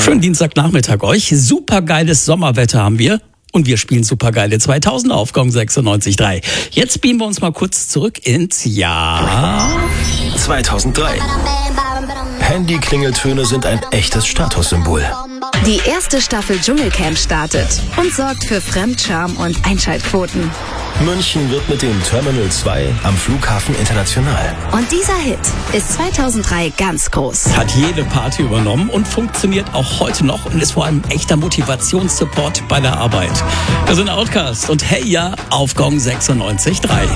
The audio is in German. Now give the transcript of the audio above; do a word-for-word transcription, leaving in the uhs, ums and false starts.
Schönen Dienstagnachmittag euch. Supergeiles Sommerwetter haben wir. Und wir spielen supergeile zweitausender auf Gong sechsundneunzig Komma drei. Jetzt beamen wir uns mal kurz zurück ins Jahr zweitausenddrei. Handy-Klingeltöne sind ein echtes Statussymbol. Die erste Staffel Dschungelcamp startet und sorgt für Fremdscham und Einschaltquoten. München wird mit dem Terminal zwei am Flughafen international. Und dieser Hit ist zweitausenddrei ganz groß. hat jede Party übernommen und funktioniert auch heute noch und ist vor allem echter Motivationssupport bei der Arbeit. Wir sind Outcast und hey ja auf Gong sechsundneunzig Komma drei.